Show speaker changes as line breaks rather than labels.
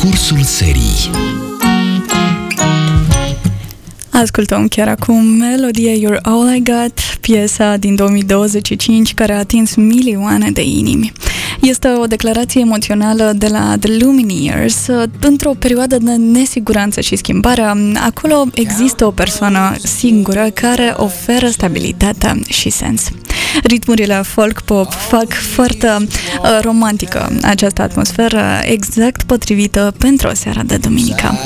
parcursul serii.
Ascultăm chiar acum melodia You're All I Got, piesa din 2025 care a atins milioane de inimi. Este o declarație emoțională de la The Lumineers. Într-o perioadă de nesiguranță și schimbare, acolo există o persoană singură care oferă stabilitate și sens. Ritmurile folk-pop fac foarte romantică această atmosferă, exact potrivită pentru o seară de duminică.